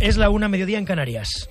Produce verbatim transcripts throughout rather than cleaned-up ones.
Es la una, mediodía en Canarias.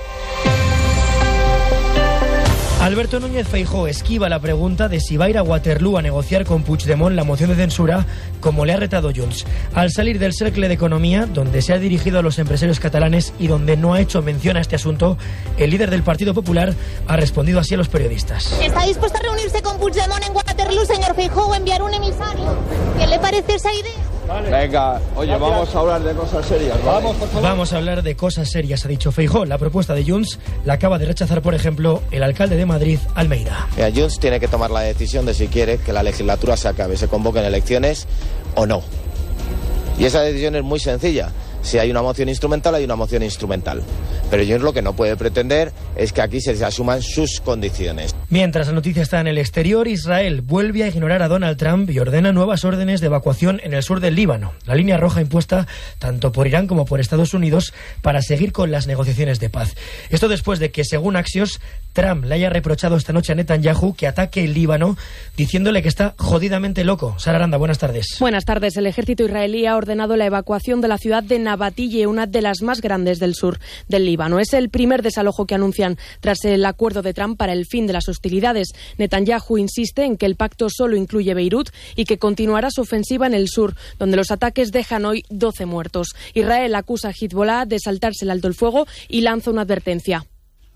Alberto Núñez Feijóo esquiva la pregunta de si va a ir a Waterloo a negociar con Puigdemont la moción de censura, como le ha retado Junts. Al salir del Cercle de Economía, donde se ha dirigido a los empresarios catalanes y donde no ha hecho mención a este asunto, el líder del Partido Popular ha respondido así a los periodistas. ¿Está dispuesto a reunirse con Puigdemont en Waterloo, señor Feijóo, o enviar un emisario? ¿Qué le parece esa idea? Vale. Venga, oye, Gracias. Vamos a hablar de cosas serias, ¿vale? Vamos, por favor. Vamos a hablar de cosas serias, ha dicho Feijóo. La propuesta de Junts la acaba de rechazar, por ejemplo, el alcalde de Madrid, Almeida. Mira, Junts tiene que tomar la decisión de si quiere que la legislatura se acabe, se convoquen elecciones o no. Y esa decisión es muy sencilla. Si hay una moción instrumental, hay una moción instrumental. Pero Junts lo que no puede pretender es que aquí se asuman sus condiciones. Mientras la noticia está en el exterior, Israel vuelve a ignorar a Donald Trump y ordena nuevas órdenes de evacuación en el sur del Líbano, la línea roja impuesta tanto por Irán como por Estados Unidos para seguir con las negociaciones de paz. Esto después de que, según Axios, Trump le haya reprochado esta noche a Netanyahu que ataque el Líbano, diciéndole que está jodidamente loco. Sara Aranda, buenas tardes. Buenas tardes. El ejército israelí ha ordenado la evacuación de la ciudad de Nabatille, una de las más grandes del sur del Líbano. Es el primer desalojo que anuncian tras el acuerdo de Trump para el fin de las hostilidades. Netanyahu insiste en que el pacto solo incluye Beirut y que continuará su ofensiva en el sur, donde los ataques dejan hoy doce muertos. Israel acusa a Hezbollah de saltarse el alto el fuego y lanza una advertencia.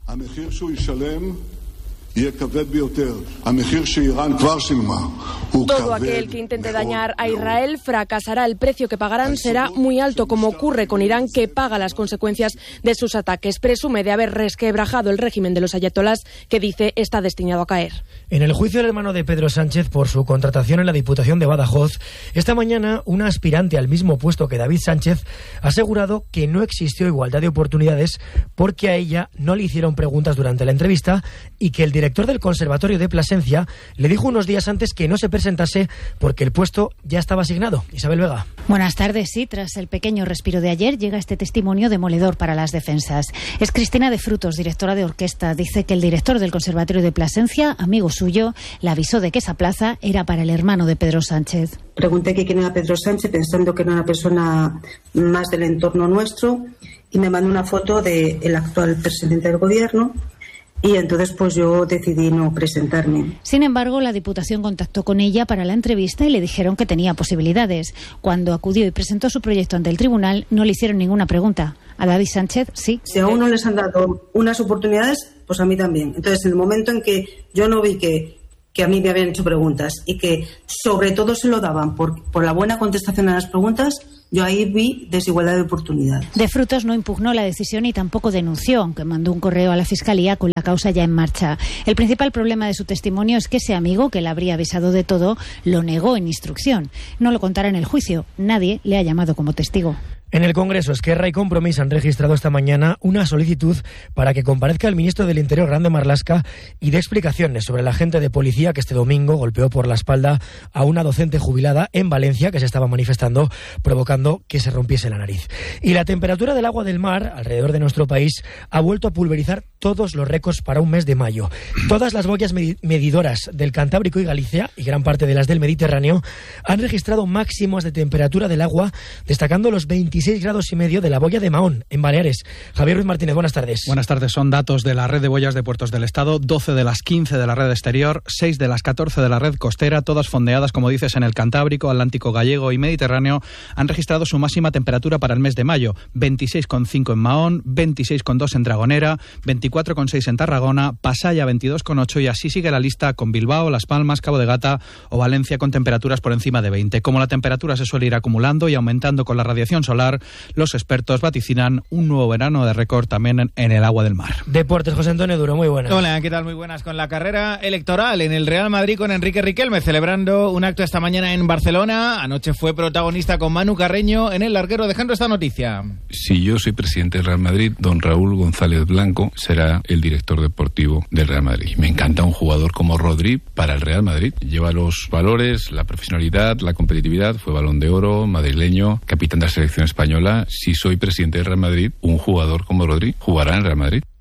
Todo aquel que intente dañar a Israel fracasará. El precio que pagarán será muy alto, como ocurre con Irán, que paga las consecuencias de sus ataques. Presume de haber resquebrajado el régimen de los ayatolás, que dice está destinado a caer. En el juicio del hermano de Pedro Sánchez por su contratación en la Diputación de Badajoz, esta mañana una aspirante al mismo puesto que David Sánchez ha asegurado que no existió igualdad de oportunidades porque a ella no le hicieron preguntas durante la entrevista y que el director El director del Conservatorio de Plasencia le dijo unos días antes que no se presentase porque el puesto ya estaba asignado. Isabel Vega. Buenas tardes. Sí, tras el pequeño respiro de ayer llega este testimonio demoledor para las defensas. Es Cristina de Frutos, directora de orquesta. Dice que el director del Conservatorio de Plasencia, amigo suyo, le avisó de que esa plaza era para el hermano de Pedro Sánchez. Pregunté que quién era Pedro Sánchez pensando que era una persona más del entorno nuestro y me mandó una foto del actual presidente del gobierno. Y entonces pues yo decidí no presentarme. Sin embargo, la Diputación contactó con ella para la entrevista y le dijeron que tenía posibilidades. Cuando acudió y presentó su proyecto ante el tribunal, no le hicieron ninguna pregunta. A David Sánchez, sí. Si a uno les han dado unas oportunidades, pues a mí también. Entonces, en el momento en que yo no vi que, que a mí me habían hecho preguntas y que sobre todo se lo daban por, por la buena contestación a las preguntas, yo ahí vi desigualdad de oportunidades. De Frutos no impugnó la decisión y tampoco denunció, aunque mandó un correo a la Fiscalía con la causa ya en marcha. El principal problema de su testimonio es que ese amigo, que le habría avisado de todo, lo negó en instrucción. No lo contará en el juicio. Nadie le ha llamado como testigo. En el Congreso, Esquerra y Compromís han registrado esta mañana una solicitud para que comparezca el ministro del Interior, Grande Marlaska, y dé explicaciones sobre el agente de policía que este domingo golpeó por la espalda a una docente jubilada en Valencia que se estaba manifestando, provocando que se rompiese la nariz. Y la temperatura del agua del mar alrededor de nuestro país ha vuelto a pulverizar todos los récords para un mes de mayo. Todas las boyas medidoras del Cantábrico y Galicia, y gran parte de las del Mediterráneo, han registrado máximos de temperatura del agua, destacando los veintiséis grados y medio de la boya de Mahón, en Baleares. Javier Ruiz Martínez, buenas tardes. Buenas tardes. Son datos de la red de boyas de puertos del Estado, doce de las quince de la red exterior, seis de las catorce de la red costera, todas fondeadas, como dices, en el Cantábrico, Atlántico Gallego y Mediterráneo, han registrado su máxima temperatura para el mes de mayo, veintiséis coma cinco en Mahón, veintiséis coma dos en Dragonera, veinticuatro coma seis en Tarragona, Pasaya veintidós coma ocho y así sigue la lista con Bilbao, Las Palmas, Cabo de Gata o Valencia con temperaturas por encima de veinte. Como la temperatura se suele ir acumulando y aumentando con la radiación solar, los expertos vaticinan un nuevo verano de récord también en, en el agua del mar. Deportes, José Antonio Duro, muy buenas. Hola, ¿qué tal? Muy buenas. Con la carrera electoral en el Real Madrid con Enrique Riquelme celebrando un acto esta mañana en Barcelona. Anoche fue protagonista con Manu Carreño en el larguero, dejando esta noticia. Si yo soy presidente del Real Madrid, don Raúl González Blanco será el director deportivo del Real Madrid. Me encanta un jugador como Rodri para el Real Madrid. Lleva los valores, la profesionalidad, la competitividad, fue Balón de Oro, madrileño, capitán de la selección española. Si soy presidente del Real Madrid, un jugador como Rodri jugará en el Real Madrid.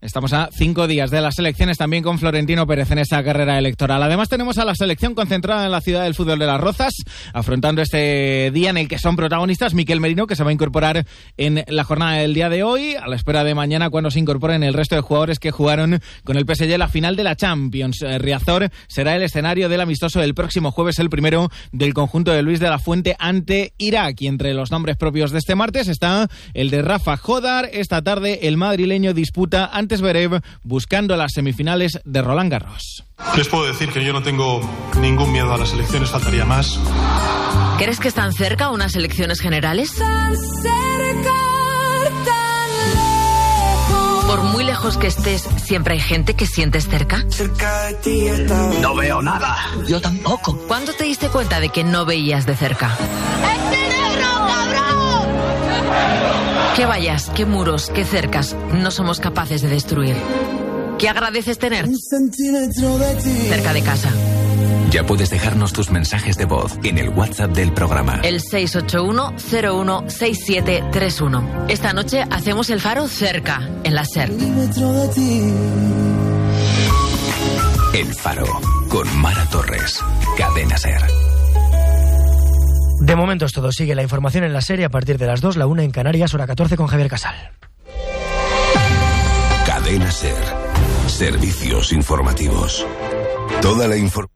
Estamos a cinco días de las elecciones, también con Florentino Pérez en esa carrera electoral. Además tenemos a la selección concentrada en la ciudad del fútbol de Las Rozas, afrontando este día en el que son protagonistas Miquel Merino, que se va a incorporar en la jornada del día de hoy, a la espera de mañana cuando se incorporen el resto de jugadores que jugaron con el P S G la final de la Champions. Riazor será el escenario del amistoso del próximo jueves, el primero del conjunto de Luis de la Fuente ante Irak. Y entre los nombres propios de este martes está el de Rafa Jodar. Esta tarde el madrileño disputa ante Zverev buscando las semifinales de Roland Garros. Les puedo decir que yo no tengo ningún miedo a las elecciones, faltaría más. ¿Crees que están cerca unas elecciones generales? Tan cerca, tan lejos. Por muy lejos que estés, ¿siempre hay gente que sientes cerca? Cerca de ti está... No veo nada. Yo tampoco. ¿Cuándo te diste cuenta de que no veías de cerca? ¡Este negro, cabrón! ¿Qué vallas, qué muros, qué cercas no somos capaces de destruir? ¿Qué agradeces tener? Cerca de casa. Ya puedes dejarnos tus mensajes de voz en el WhatsApp del programa. El seis ocho uno cero uno seis siete tres uno. Esta noche hacemos el faro cerca, en la SER. El Faro, con Mara Torres. Cadena SER. De momento es todo. Sigue la información en la serie a partir de las dos, la una en Canarias, hora catorce con Javier Casal. Cadena SER. Servicios informativos. Toda la información.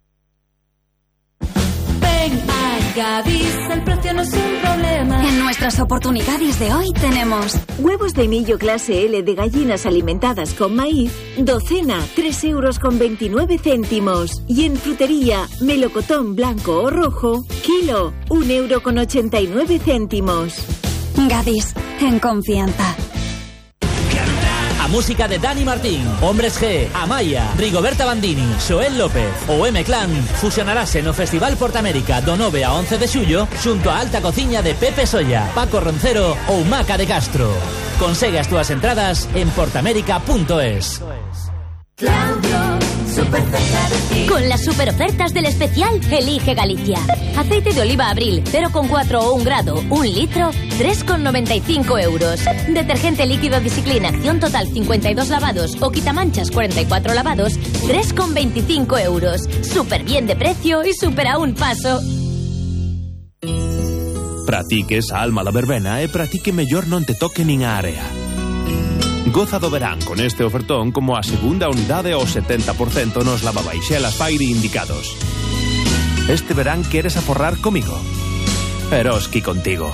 Ven a Gadis, el precio no es un problema. En nuestras oportunidades de hoy tenemos huevos de millo clase L de gallinas alimentadas con maíz, docena, tres euros con veintinueve céntimos. Y en frutería, melocotón blanco o rojo, kilo, un euro con ochenta y nueve céntimos. Gadis, en confianza. A música de Dani Martín, Hombres G, Amaya, Rigoberta Bandini, Xoel López ou M-Clan fusionarase no Festival Portamérica do nove a once de xullo xunto a alta cociña de Pepe Solla, Paco Roncero ou Maca de Castro. Consegue as túas entradas en portamérica punto es. Con las super ofertas del especial Elige Galicia. Aceite de oliva Abril cero coma cuatro o un grado, un litro, tres coma noventa y cinco euros. Detergente líquido Discipline Acción Total cincuenta y dos lavados o quitamanchas cuarenta y cuatro lavados, tres coma veinticinco euros. Súper bien de precio y súper a un paso. Practiques a alma da verbena e practique mellor non te toque nin a área. Goza do verán con este ofertón como a segunda unidade ao setenta por cento nos lavabaixelas Fairy indicados. Este verán queres aforrar comigo? Eroski contigo.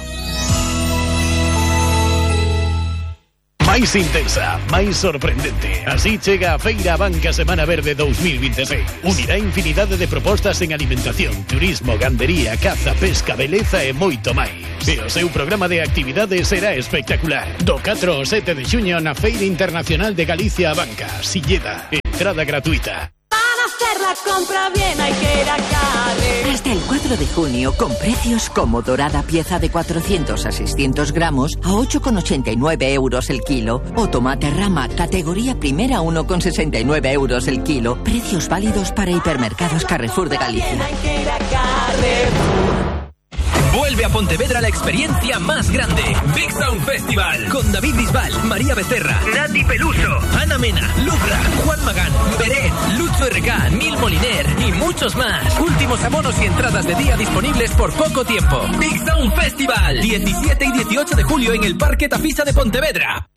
Máis intensa, máis sorprendente. Así chega a Feira Abanca Semana Verde dos mil veintiséis. Unirá infinidade de propostas en alimentación, turismo, gandería, caza, pesca, beleza e moito máis. E o seu programa de actividades será espectacular. Do catro ao sete de xuño na Feira Internacional de Galicia Abanca, Silleda. Entrada gratuita. Hacer la compra bien hay que ir a Carre. Hasta el cuatro de junio, con precios como dorada pieza de cuatrocientos a seiscientos gramos a ocho con ochenta y nueve euros el kilo. O tomate rama, categoría primera, uno con sesenta y nueve euros el kilo. Precios válidos para hipermercados Carrefour de Galicia. Hay que ir a Carrefour. Vuelve a Pontevedra la experiencia más grande. Big Sound Festival. Con David Bisbal, María Becerra, Nati Peluso, Ana Mena, Lubra, Juan Magán, Beret, Lucho R K, Nil Moliner y muchos más. Últimos abonos y entradas de día disponibles por poco tiempo. Big Sound Festival. diecisiete y dieciocho de julio en el Parque Tafisa de Pontevedra.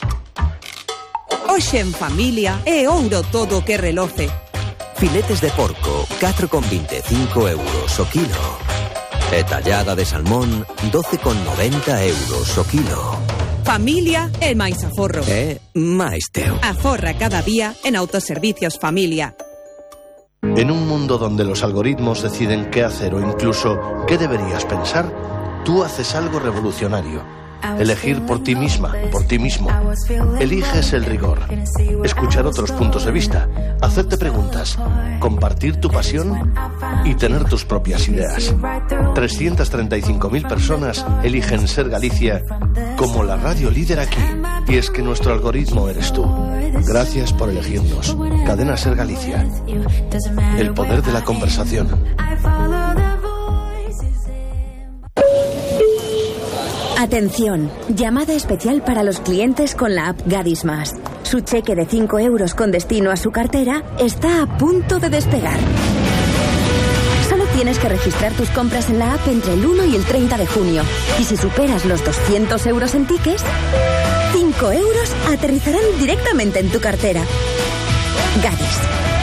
Hoxe en familia é ouro todo o que reloce. Filetes de porco, catro con veinticinco euros o kilo. E tallada de salmón, doce con noventa euros o kilo. Familia e máis aforro. E máis teu. Aforra cada día en Autoservicios Familia. En un mundo donde los algoritmos deciden qué hacer o incluso qué deberías pensar, tú haces algo revolucionario. Elegir por ti misma, por ti mismo. Eliges el rigor. Escuchar otros puntos de vista. Hacerte preguntas. Compartir tu pasión y tener tus propias ideas. trescientas treinta y cinco mil personas eligen Ser Galicia como la radio líder aquí. Y es que nuestro algoritmo eres tú. Gracias por elegirnos. Cadena Ser Galicia. El poder de la conversación. Atención, llamada especial para los clientes con la app Gadis Más. Su cheque de cinco euros con destino a su cartera está a punto de despegar. Solo tienes que registrar tus compras en la app entre el uno y el treinta de junio. Y si superas los doscientos euros en tickets, cinco euros aterrizarán directamente en tu cartera. Gadis.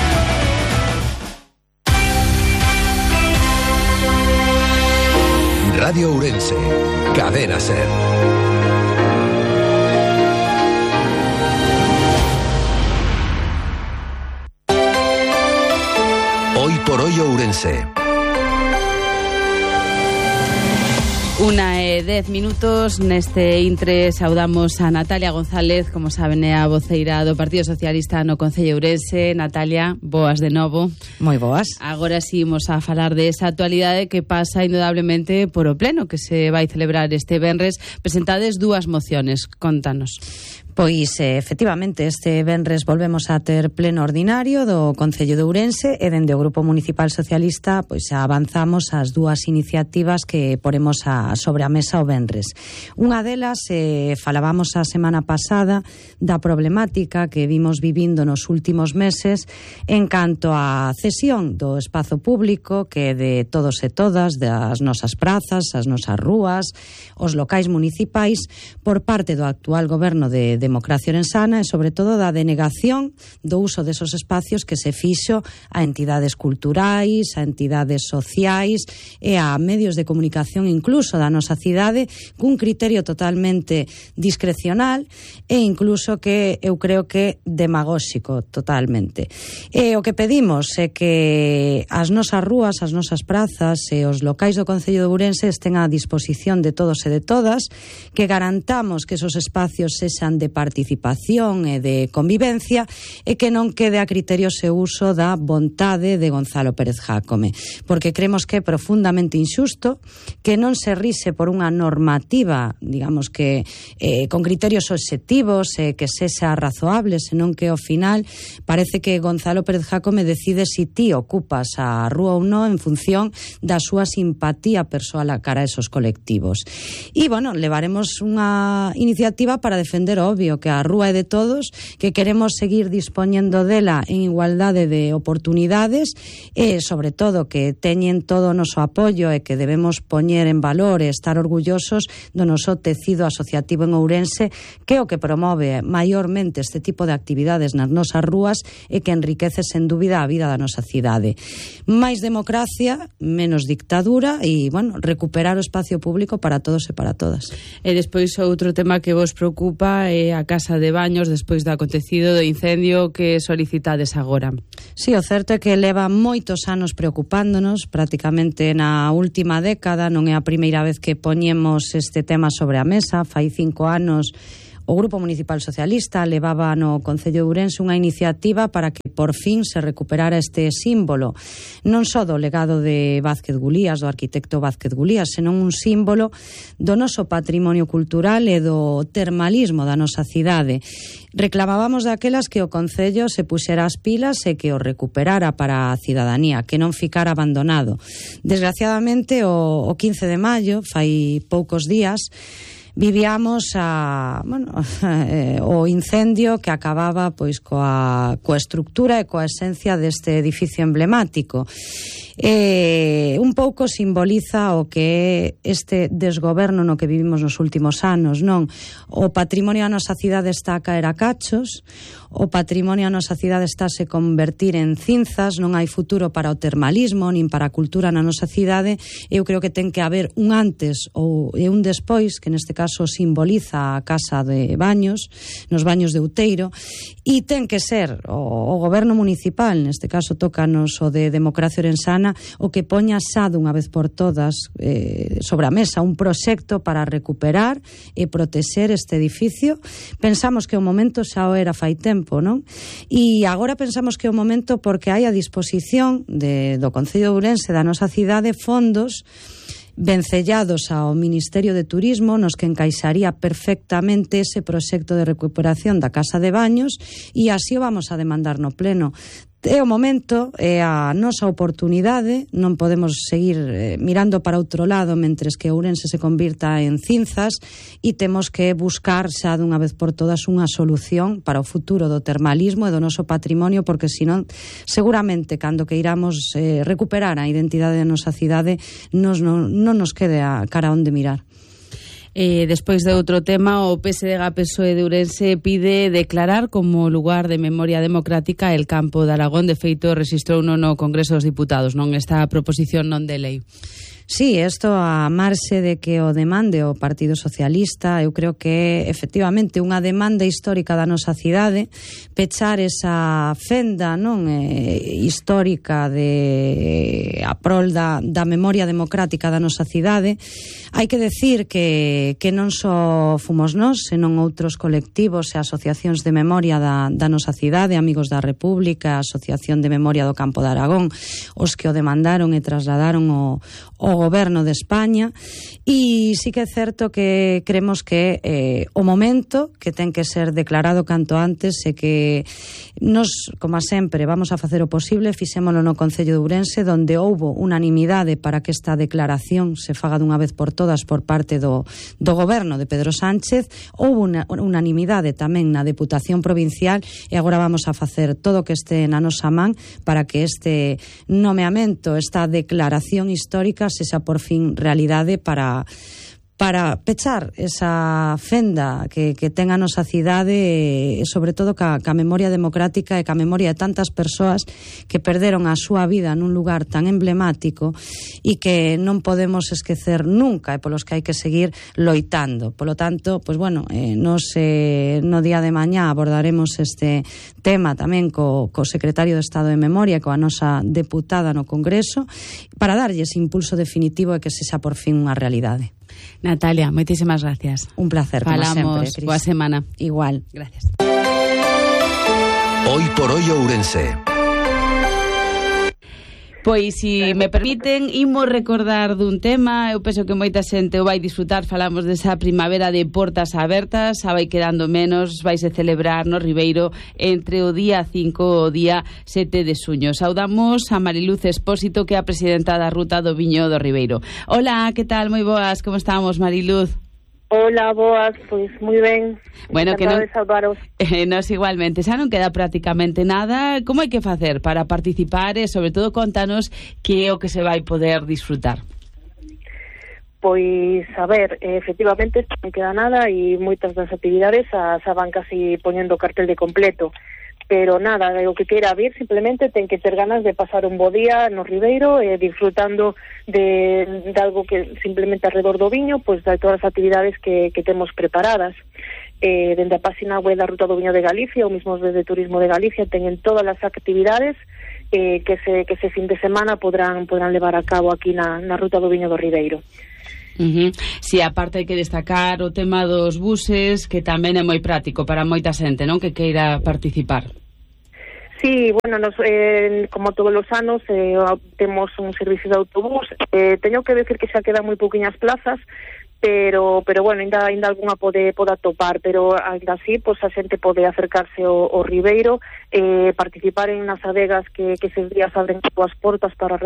Radio Ourense, Cadena SER. Hoy por hoy Ourense. Una e dez minutos, neste intre saudamos a Natalia González, como saben é a voceira do Partido Socialista no Concello Ourense. Natalia, boas de novo. Moi boas. Agora sí imos a falar de esa actualidade que pasa indudablemente por o pleno que se vai celebrar este venres. Presentades dúas mociones, contanos. Pois, efectivamente, este venres volvemos a ter pleno ordinario do Concello de Ourense e dende o Grupo Municipal Socialista pois avanzamos as dúas iniciativas que poremos a, sobre a mesa o venres. Unha delas, eh, falábamos a semana pasada da problemática que vimos vivindo nos últimos meses en canto á cesión do espazo público que de todos e todas, das nosas prazas, as nosas rúas, os locais municipais, por parte do actual goberno de Democracia Orensana e, sobre todo, da denegación do uso desos espacios que se fixo a entidades culturais, a entidades sociais e a medios de comunicación incluso da nosa cidade cun criterio totalmente discrecional e incluso que eu creo que demagóxico totalmente. E o que pedimos é que as nosas rúas, as nosas prazas e os locais do Concello de Ourense estén á disposición de todos e de todas, que garantamos que esos espacios sexan de participación e de convivencia e que non quede a criterio se uso da vontade de Gonzalo Pérez Jácome, porque creemos que é profundamente injusto que non se rise por unha normativa, digamos que eh, con criterios obxectivos e eh, que sexa razoable, senón que ao final parece que Gonzalo Pérez Jácome decide si ti ocupas a rúa ou non en función da súa simpatía persoal a cara a esos colectivos. E, bueno, levaremos unha iniciativa para defender o obvio que a rúa é de todos, que queremos seguir dispoñendo dela en igualdade de oportunidades e, sobre todo, que teñen todo o noso apoio e que debemos poñer en valor e estar orgullosos do noso tecido asociativo en Ourense, que é o que promove maiormente este tipo de actividades nas nosas rúas e que enriquece sen dúbida a vida da nosa cidade. Máis democracia, menos dictadura e, bueno, recuperar o espacio público para todos e para todas. E despois outro tema que vos preocupa é a Casa de Baños despois do acontecido do incendio que solicitades agora. Si, sí, o certo é que leva moitos anos preocupándonos, prácticamente na última década, non é a primeira vez que poñemos este tema sobre a mesa. Fai cinco anos o Grupo Municipal Socialista levaba no Concello de Ourense unha iniciativa para que por fin se recuperara este símbolo, non só do legado de Vázquez Gulías, do arquitecto Vázquez Gulías, senón un símbolo do noso patrimonio cultural e do termalismo da nosa cidade. Reclamábamos daquelas que o Concello se puxera as pilas e que o recuperara para a cidadanía, que non ficara abandonado. Desgraciadamente, o, o quince de maio, fai poucos días, vivíamos a, bueno, eh, o incendio que acababa pois coa, coa estructura e coa esencia deste edificio emblemático. Eh, un pouco simboliza o que é este desgoberno no que vivimos nos últimos anos, non? O patrimonio da nosa cidade está a caer a cachos, o patrimonio da nosa cidade está a se convertir en cinzas, non hai futuro para o termalismo nin para a cultura na nosa cidade. Eu creo que ten que haber un antes ou un despois, que neste caso simboliza a Casa de Baños, nos Baños de Outeiro, e ten que ser o, o goberno municipal, neste caso tócanos o de Democracia Orensana, o que poña xa dunha vez por todas eh, sobre a mesa un proxecto para recuperar e protexer este edificio. Pensamos que o momento xa o era fai tempo, non? E agora pensamos que o momento porque hai a disposición de, do Concello de Ourense, da nosa cidade, fondos vencellados ao Ministerio de Turismo, nos que encaixaría perfectamente ese proxecto de recuperación da Casa de Baños, e así o vamos a demandar no pleno. É o momento, é a nosa oportunidade, non podemos seguir eh, mirando para outro lado mentres que Ourense se convirta en cinzas, e temos que buscar xa dunha vez por todas unha solución para o futuro do termalismo e do noso patrimonio, porque senón seguramente cando que iramos eh, recuperar a identidade da nosa cidade nos, non, non nos quede a cara onde mirar. Eh, despois de outro tema, o P S D G P S O E de Ourense pide declarar como lugar de memoria democrática el campo de Aragón. De feito, rexistrou no no Congreso dos Diputados, non esta proposición non de lei. Sí, isto a marxe de que o demande o Partido Socialista, eu creo que é efectivamente unha demanda histórica da nosa cidade, pechar esa fenda non eh, histórica de a prol da, da memoria democrática da nosa cidade. Hai que decir que, que non só fomos nós, senón outros colectivos e asociacións de memoria da, da nosa cidade, Amigos da República, Asociación de Memoria do Campo de Aragón, os que o demandaron e trasladaron o, o Goberno de España, e sí que é certo que creemos que eh, o momento que ten que ser declarado canto antes é que nos, como sempre, vamos a facer o posible. Fixémolo no Concello de Ourense, donde houbo unanimidade para que esta declaración se faga dunha vez por todas por parte do, do Goberno de Pedro Sánchez. Houbo una, unanimidade tamén na Deputación Provincial, e agora vamos a facer todo o que este na nosa man para que este nomeamento, esta declaración histórica se xa por fin realidade para para pechar esa fenda que, que ten a nosa cidade, e sobre todo ca, ca memoria democrática e ca memoria de tantas persoas que perderon a súa vida nun lugar tan emblemático e que non podemos esquecer nunca, e polos que hai que seguir loitando. Polo tanto, pois bueno, eh, nos, eh, no día de mañá abordaremos este tema tamén co, co secretario de Estado de Memoria, coa nosa deputada no Congreso, para darlles impulso definitivo e que se xa por fin unha realidade. Natalia, moitísimas gracias. Un placer, como Falamos, sempre, Cris. Boa semana. Igual. Gracias. Hoy por hoy Ourense. Pois, se me permiten, imos recordar dun tema. Eu penso que moita xente o vai disfrutar. Falamos desa primavera de portas abertas. A vai quedando menos, vaise celebrar no Ribeiro entre o día cinco e o día sete de xuño. Saudamos a Mariluz Expósito, que é a presidenta da Ruta do Viño do Ribeiro. Hola, que tal? Moi boas, como estamos, Mariluz? Hola, boas, pois moi ben. Bueno, que non, de salvaros. Eh, nos igualmente, xa non queda prácticamente nada. Como hai que facer para participar e, sobre todo, contanos que é o que se vai poder disfrutar? Pois, a ver, efectivamente, non queda nada e moitas das actividades as van casi poñendo cartel de completo. Pero nada, o que queira vir simplemente ten que ter ganas de pasar un bo día no Ribeiro, eh, disfrutando de, de algo que simplemente alrededor do viño, pois de todas as actividades que, que temos preparadas. Eh, dende a página web da Ruta do Viño de Galicia, ou mesmo desde Turismo de Galicia, teñen todas as actividades eh, que, se, que ese fin de semana podrán, podrán levar a cabo aquí na, na Ruta do Viño do Ribeiro. Uh-huh. Si, aparte hai que destacar o tema dos buses, que tamén é moi práctico para moita xente, non, que queira participar. Sí, bueno, nos, eh, como todos os anos eh, temos un servicio de autobús. eh, teño que decir que xa quedan moi pouquiñas plazas, pero pero bueno, ainda ainda algunha pode pode atopar, pero ainda así, pois a xente pode acercarse ao, ao Ribeiro, eh, participar en nas adegas que, que eses días abren as súas portas para